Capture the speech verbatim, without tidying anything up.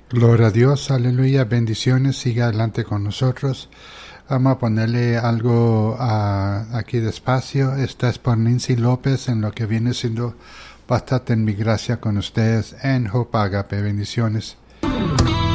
Gloria a Dios, aleluya, bendiciones, siga adelante con nosotros. Vamos a ponerle algo uh, aquí despacio. Esta es por Nancy López en lo que viene siendo Bástate en mi gracia con ustedes en Hope Agape. Bendiciones.